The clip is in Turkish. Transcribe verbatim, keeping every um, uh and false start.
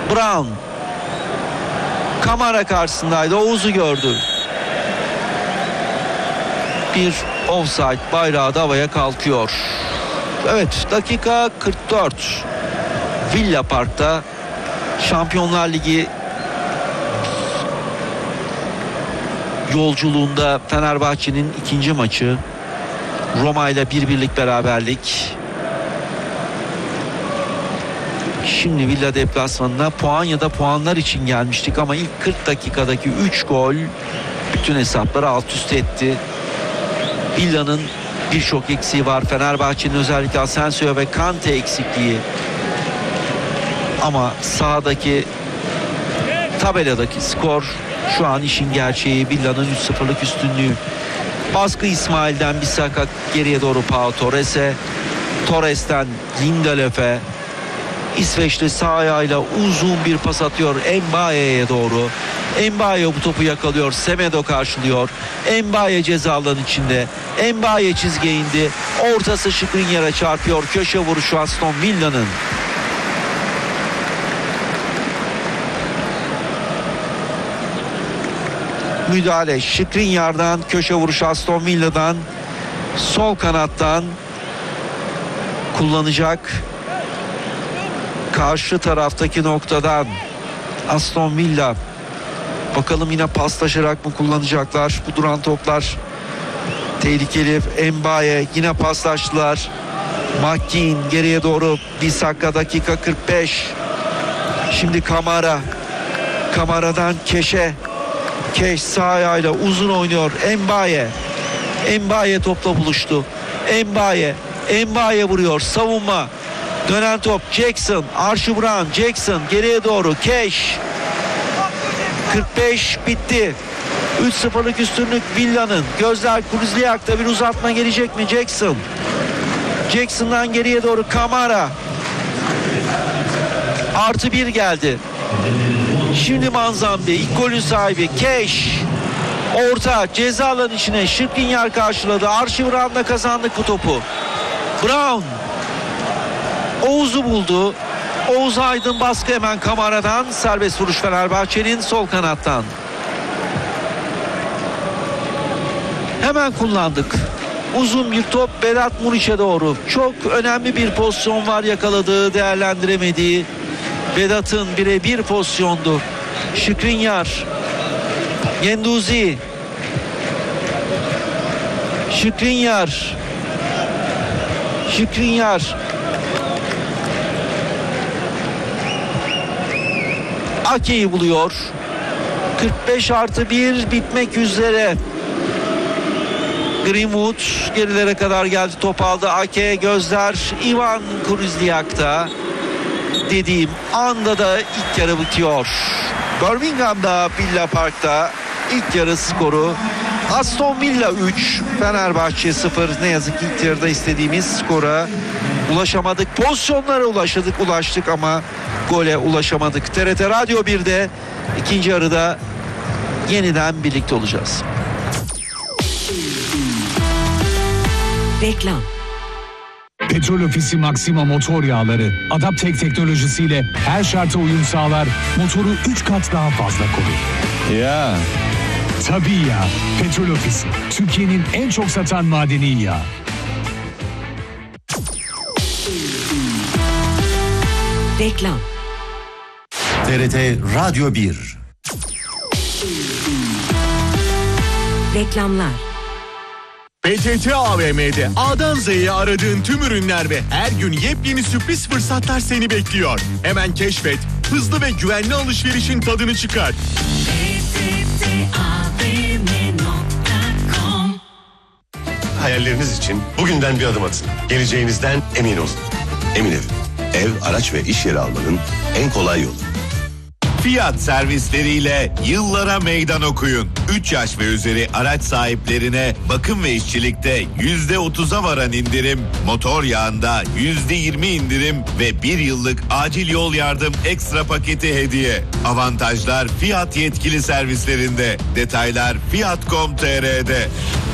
Brown. Kamara karşısındaydı. Oğuz'u gördü. Bir offside bayrağı da havaya kalkıyor. Evet, dakika kırk dört. Villa Park'ta Şampiyonlar Ligi yolculuğunda Fenerbahçe'nin ikinci maçı. Roma ile bir birlik beraberlik. Şimdi Villa deplasmanına puan ya da puanlar için gelmiştik ama ilk kırk dakikadaki üç gol bütün hesapları alt üst etti. Villa'nın birçok eksiği var. Fenerbahçe'nin özellikle Asensio ve Kante eksikliği. Ama sahadaki tabeladaki skor şu an işin gerçeği. Villa'nın üç sıfırlık üstünlüğü. Baskı İsmail'den bir sakat geriye doğru Pau Torres'e. Torres'ten Lindelöf'e. İsveçli sağ ayağıyla uzun bir pas atıyor Mbaye'ye doğru. Mbaye bu topu yakalıyor. Semedo karşılıyor. Mbaye ceza alanı içinde. Mbaye çizgiye indi. Ortası Skriniar'a çarpıyor. Köşe vuruşu Aston Villa'nın. Müdahale Skriniar'dan, köşe vuruşu Aston Villa'dan. Sol kanattan kullanacak. Karşı taraftaki noktadan Aston Villa. Bakalım yine paslaşarak mı kullanacaklar? Bu duran toplar tehlikeli. Mbaye yine paslaştılar. McKean geriye doğru. Bissaka dakika kırk beş. Şimdi Kamara. Kamara'dan Keş'e. Keş sağ ayağıyla uzun oynuyor. Mbaye. Mbaye topla buluştu. Mbaye. Mbaye vuruyor. Savunma. Dönen top Jackson. Archie Brown. Jackson geriye doğru. Keş. kırk beş bitti. üç sıfırlık üstünlük Villa'nın. Gözler Kruzliak'ta, bir uzatma gelecek mi? Jackson. Jackson'dan geriye doğru Kamara. Artı bir geldi. Şimdi Manzambi. İlk golün sahibi Keş. Orta ceza alanı içine Skriniar karşıladı. Archie Brown'la kazandık bu topu. Brown. Oğuz'u buldu. Oğuz Aydın baskı hemen Kamara'dan. Serbest vuruş Fenerbahçe'nin sol kanattan. Hemen kullandık. Uzun bir top Vedat Muriç'e doğru. Çok önemli bir pozisyon var yakaladığı, değerlendiremediği. Vedat'ın birebir pozisyondu. Skriniar. Genduzi. Skriniar. Skriniar. Ake'yi buluyor. kırk beş artı bir bitmek üzere. Greenwood gerilere kadar geldi, top aldı. Ake, gözler Ivan Kruzliak'ta. Dediğim anda da ilk yarı bitiyor. Birmingham'da Villa Park'ta ilk yarı skoru Aston Villa üç, Fenerbahçe sıfır. Ne yazık ki ilk yarıda istediğimiz skora ulaşamadık. Pozisyonlara ulaştık, ulaştık ama gole ulaşamadık. T R T Radyo bir'de ikinci yarıda yeniden birlikte olacağız. Reklam. Petrol Ofisi Maxima motor yağları Adaptek teknolojisiyle her şarta uyum sağlar, motoru üç kat daha fazla korur. Ya. Tabii ya. Petrol Ofisi, Türkiye'nin en çok satan madeni yağı. Reklam. T R T Radyo bir. Reklamlar. P T T A V M'de A'dan Z'ye aradığın tüm ürünler ve her gün yepyeni sürpriz fırsatlar seni bekliyor. Hemen keşfet, hızlı ve güvenli alışverişin tadını çıkar. Hayalleriniz için bugünden bir adım atın. Geleceğinizden emin olun. Emin Ev. Ev, araç ve iş yeri almanın en kolay yolu. Fiyat servisleriyle yıllara meydan okuyun. üç yaş ve üzeri araç sahiplerine bakım ve işçilikte yüzde otuza varan indirim, motor yağında yüzde yirmi indirim ve bir yıllık acil yol yardım ekstra paketi hediye. Avantajlar Fiyat yetkili servislerinde. Detaylar fiyat nokta com nokta t r'de.